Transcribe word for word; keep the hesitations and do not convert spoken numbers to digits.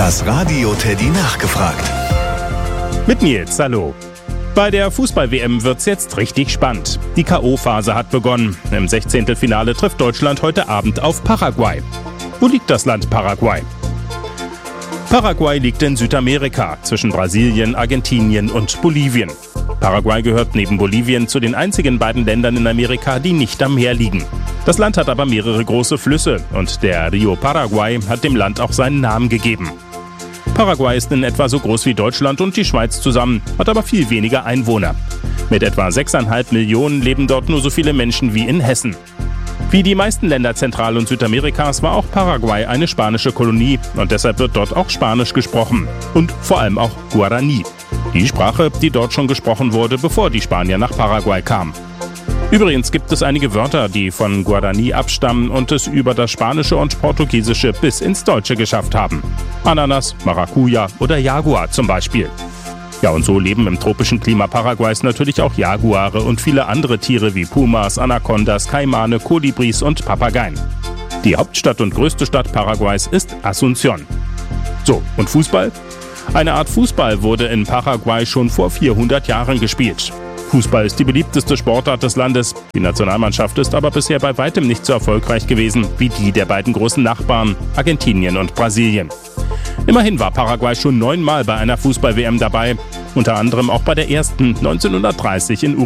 Das Radio Teddy nachgefragt. Mit Nils, hallo. Bei der Fußball-W M wird's jetzt richtig spannend. Die K O-Phase hat begonnen. Im Sechzehntelfinale trifft Deutschland heute Abend auf Paraguay. Wo liegt das Land Paraguay? Paraguay liegt in Südamerika, zwischen Brasilien, Argentinien und Bolivien. Paraguay gehört neben Bolivien zu den einzigen beiden Ländern in Amerika, die nicht am Meer liegen. Das Land hat aber mehrere große Flüsse und der Rio Paraguay hat dem Land auch seinen Namen gegeben. Paraguay ist in etwa so groß wie Deutschland und die Schweiz zusammen, hat aber viel weniger Einwohner. Mit etwa sechseinhalb Millionen leben dort nur so viele Menschen wie in Hessen. Wie die meisten Länder Zentral- und Südamerikas war auch Paraguay eine spanische Kolonie und deshalb wird dort auch Spanisch gesprochen. Und vor allem auch Guarani. Die Sprache, die dort schon gesprochen wurde, bevor die Spanier nach Paraguay kamen. Übrigens gibt es einige Wörter, die von Guarani abstammen und es über das Spanische und Portugiesische bis ins Deutsche geschafft haben. Ananas, Maracuja oder Jaguar zum Beispiel. Ja, und so leben im tropischen Klima Paraguays natürlich auch Jaguare und viele andere Tiere wie Pumas, Anacondas, Kaimane, Kolibris und Papageien. Die Hauptstadt und größte Stadt Paraguays ist Asunción. So, und Fußball? Eine Art Fußball wurde in Paraguay schon vor vierhundert Jahren gespielt. Fußball ist die beliebteste Sportart des Landes. Die Nationalmannschaft ist aber bisher bei weitem nicht so erfolgreich gewesen wie die der beiden großen Nachbarn, Argentinien und Brasilien. Immerhin war Paraguay schon neunmal bei einer Fußball-W M dabei, unter anderem auch bei der ersten neunzehnhundertdreißig in Uruguay.